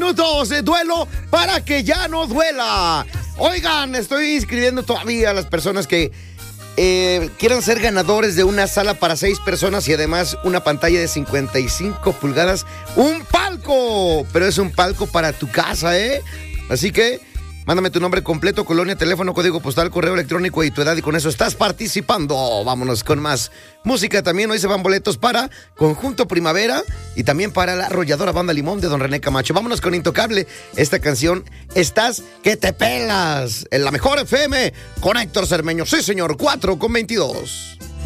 minutos de duelo para que ya no duela. Oigan, estoy inscribiendo todavía a las personas que quieran ser ganadores de una sala para 6 personas y además una pantalla de 55 pulgadas. ¡Un palco! Pero es un palco para tu casa, ¿eh? Así que mándame tu nombre completo, colonia, teléfono, código postal, correo electrónico y tu edad, y con eso estás participando. Vámonos con más música. También hoy se van boletos para Conjunto Primavera y también para la arrolladora Banda Limón de Don René Camacho. Vámonos con Intocable. Esta canción, Estás que te pelas, en la mejor FM con Héctor Cermeño. Sí, señor, 4:22.